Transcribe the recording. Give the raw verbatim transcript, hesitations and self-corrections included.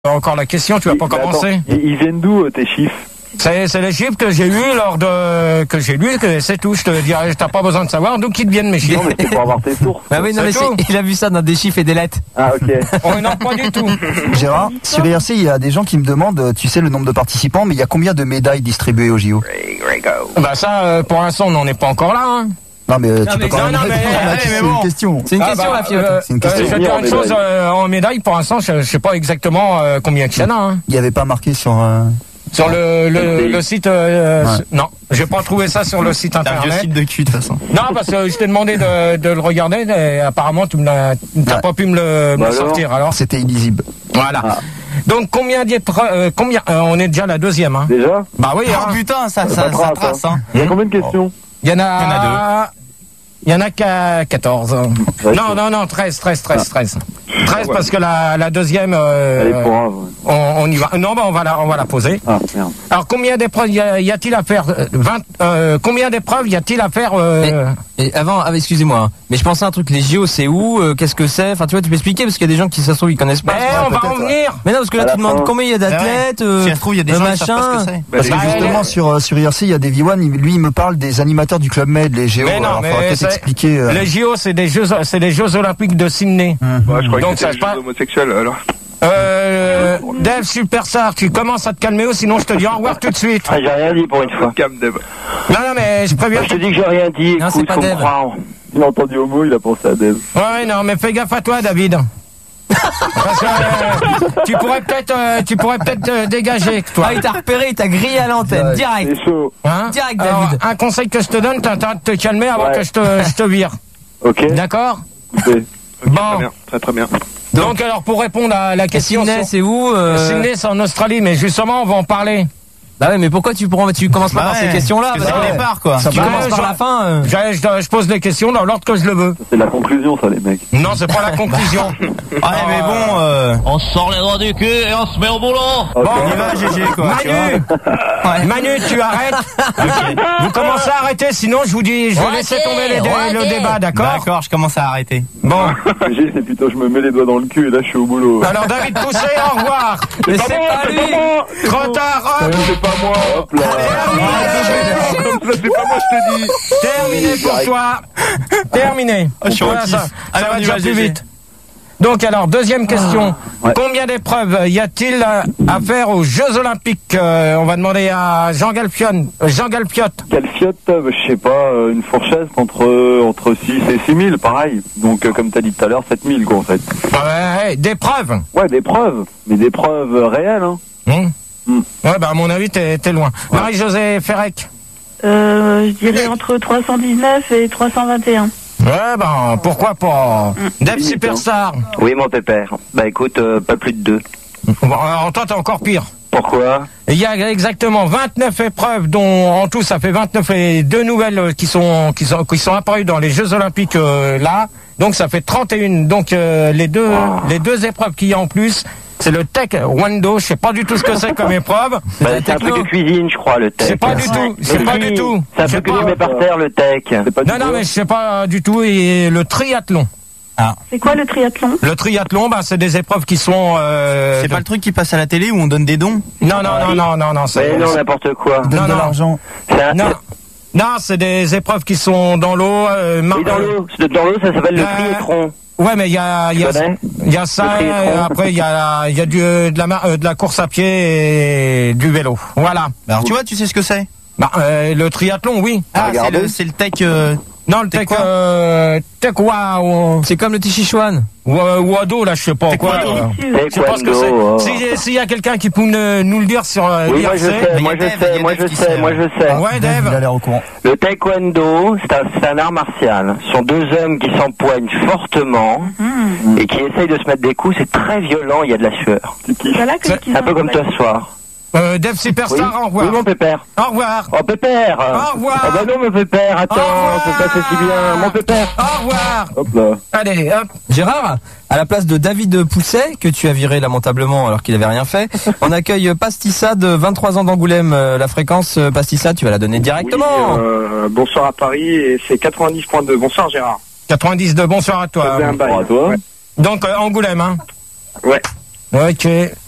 Encore la question, tu vas pas commencer. Ils, ils viennent d'où tes chiffres? C'est, c'est les chiffres que j'ai eu lors de, que j'ai lu, que c'est tout. Je te dirais, t'as pas besoin de savoir d'où qu'ils deviennent mes chiffres. Non, mais c'est pour avoir tes sources. Bah oui, non, mais c'est, il a vu ça dans des chiffres et des lettres. Ah, ok. Oh, non, pas du tout. Gérard, sur I R C, il y a des gens qui me demandent, tu sais, le nombre de participants, mais il y a combien de médailles distribuées au J O? Bah ça, euh, pour l'instant, on n'en est pas encore là, hein. Non, mais non, tu mais peux quand non, même non, répondre mais, à la ouais, question. mais C'est bon. une question. C'est une Ah question, bah, la fiotte. euh, C'est une question. euh, je vais dire une chose, euh, en médaille, pour l'instant, je, je sais pas exactement euh, combien qu'il y en a, hein. Il n'y avait pas marqué sur... Euh... Sur le, le, le site, euh, Ouais. non, j'ai pas trouvé ça sur le site C'est un vieux internet. site de cul, de toute façon. Non, parce que je t'ai demandé de, de le regarder, et apparemment tu me l'as, t'as Ouais. pas pu me le, me Bah le alors sortir, alors. C'était illisible. Voilà. Ah. Donc combien d'épreuves, euh, combien, euh, on est déjà la deuxième, hein. Déjà? Bah oui, Oh hein. putain, ça, C'est ça, pas ça grave, trace, ça. hein. Il y a combien de questions? Il y en a, Il y en a il y en a qu'à quatorze. Ouais, Non, c'est- non, non, treize, treize, treize, treize. treize parce que la, la deuxième, euh, Elle est pour grave. on, on y va. Non, bah on va la, on va la poser. Ah, merde. Alors combien d'épreuves y, a- y a-t-il à faire? euh, vingt, euh, combien d'épreuves y a-t-il à faire euh, Et avant, ah, excusez-moi, hein, mais je pensais à un truc, les J O, c'est où, euh, qu'est-ce que c'est? Enfin, tu vois, tu peux expliquer, parce qu'il y a des gens qui, ça se trouve, ils connaissent pas. Mais ouais, on va peut-être, en venir. Mais non, parce que là, À tu la demandes fin. combien il y a d'athlètes, euh, Si ça se trouve, il y a des euh, gens qui savent pas ce machin. que c'est. Parce que Bah, justement, elle- sur, euh, sur I R C, il y a des V un, il- lui, il me parle des animateurs du Club Med, les G O. Mais non, alors, mais faudra peut-être c'est- expliquer. euh, Les J O, c'est des jeux, c'est les Jeux Olympiques de Sydney. Ouais, je crois Donc, que ça c'était se les passe- jeux homosexuels, alors. Euh, Dave Superstar, tu commences à te calmer ou sinon je te dis au revoir tout de suite. Ah, j'ai rien dit pour une fois. Cam Dev. Non, non, mais je préviens. Je te dis que j'ai rien dit. Non, Écoute, c'est pas Dave. comprends. Il a entendu homo, il a pensé à Dave. Ouais, non, mais fais gaffe à toi, David. Parce que euh, tu pourrais peut-être, euh, tu pourrais peut-être euh, dégager, toi. Ah, il t'a repéré, il t'a grillé à l'antenne, Ouais. direct. C'est chaud. Hein Direct, Alors, David. un conseil que je te donne, t'as intérêt de te calmer avant Ouais. que je te, je te vire. Ok. D'accord? Écoutez. Très Bon. bien, très très bien. Donc alors pour répondre à la Et question, Sydney, sur- c'est où, euh... Sydney, c'est en Australie, mais justement on va en parler. Bah ouais, mais pourquoi tu prends, tu commences pas Bah par ouais, ces questions-là? parce que parce c'est que au départ, quoi. Si tu Bah, commences par je- la fin, euh... Je, je- je pose les questions dans l'ordre que je le veux. C'est la conclusion, ça, les mecs. Non, c'est pas la conclusion. Ouais, mais bon, euh... On sort les doigts du cul et on se met au boulot. Ok. on y va, G G, quoi. tu vois. Manu, Manu, tu arrêtes. Vous commencez à arrêter, sinon je vous dis, je vais Ouais, laisser ok, tomber les dé- ouais, le ok. débat, d'accord? D'accord, je commence à arrêter. Bon, J'ai, c'est plutôt, je me mets les doigts dans le cul et là, je suis au boulot. alors David Pousset, au revoir. Mais c'est pas lui! Trop tard, hop. C'est pas moi. Hop là. Comme ça, c'est pas moi, je te dis. Terminé pour toi. Terminé. Ah, je suis Voilà, requis. ça, ça Allez, va on y déjà va, plus G G. vite. Donc alors, deuxième question. Ouais. Combien d'épreuves y a-t-il à à faire aux Jeux Olympiques? Euh, On va demander à Jean Galpion. euh, Jean Galpiotte. Calfiote, euh, je sais pas, euh, une fourchette entre, entre six et six mille, pareil. Donc, euh, comme t'as dit tout à l'heure, sept mille, quoi, en fait. Ouais, ouais, d'épreuves. Ouais, des preuves. Mais des preuves euh, réelles, hein. Hum. Hmm. Ouais, bah à mon avis, t'es t'es loin. Ouais. Marie-Josée Ferrec. Euh, je dirais entre trois cent dix-neuf et trois cent vingt et un. Ouais, ben, pourquoi pas. Dave Limite, Superstar. Oui, mon pépère. Bah, écoute, euh, pas plus de deux. Bon, alors toi, t'es encore pire. Pourquoi? Il y a exactement vingt-neuf épreuves, dont en tout ça fait vingt-neuf et deux nouvelles euh, qui sont qui sont qui sont apparues dans les Jeux Olympiques euh, là. Donc ça fait trente et un. Donc euh, les deux Oh. les deux épreuves qu'il y a en plus, c'est le taekwondo. Je sais pas du tout ce que c'est comme épreuve. Bah, c'est un truc de cuisine, je crois, le tech. C'est pas du tout. C'est Mais pas si, du tout. C'est un Je sais truc que pas. tu mets par terre, le tech. C'est pas Non non mais je sais pas du tout. Et le triathlon. C'est quoi le triathlon? Le triathlon, bah c'est des épreuves qui sont. Euh, C'est de- pas le truc qui passe à la télé où on donne des dons? Non non non non non non. c'est- Mais non, n'importe quoi. Donne non, de non. l'argent. C'est un... Non, non, c'est des épreuves qui sont dans l'eau. Euh, mar- Oui, dans l'eau. C'est- Dans l'eau, ça s'appelle le Euh, triathlon. Ouais, mais il y a, il y a, Tu connais il y a ça. Le triathlon. Et après, il y a, il y a du, de la, mar- euh, de la course à pied et du vélo. Voilà. Bah, alors, tu vois, tu sais ce que c'est? Bah, euh, le triathlon, oui. Ah, c'est regardez. le, c'est le tech, euh... Non, le tech, quoi euh, tech wa- ou, C'est comme le Tichichuan. ou, ou ado, là, je sais pas quoi. Taekwondo. euh. Je sais pas ce que c'est. Taekwondo, oh. Si- S'il y a quelqu'un qui peut nous, nous le dire sur euh, Oui, moi je l'I R C. sais, Mais moi il y a je Dave, il y sais, a moi Dave je qui sais, sait. moi je sais. Ouais, Dave, il a Dave. l'air au courant. Le taekwondo, c'est un, c'est un art martial. Ce sont deux hommes qui s'empoignent fortement et qui essayent de se mettre des coups. C'est très violent, il y a de la sueur. Voilà que C'est qu'ils Un peu ont- comme toi ce soir. Euh, Dave Oui, Superstar, au oui revoir. mon pépère. Au revoir. Oh pépère. Au revoir. Ah bah non mon pépère, attends, Au revoir. faut pas c'est si bien. Mon pépère. Au revoir. Hop là. Allez, hop. Gérard, à la place de David Pousset, que tu as viré lamentablement alors qu'il avait rien fait, on accueille Pastissa de vingt-trois ans d'Angoulême. Euh, La fréquence euh, Pastissa, tu vas la donner directement. Oui, euh, bonsoir à Paris et c'est quatre-vingt-dix point deux. Bonsoir Gérard. quatre-vingt-dix de bonsoir à toi. Ça faisait un bail. Bonsoir à toi. Ouais. Donc, euh, Angoulême, hein. Ouais. Ok.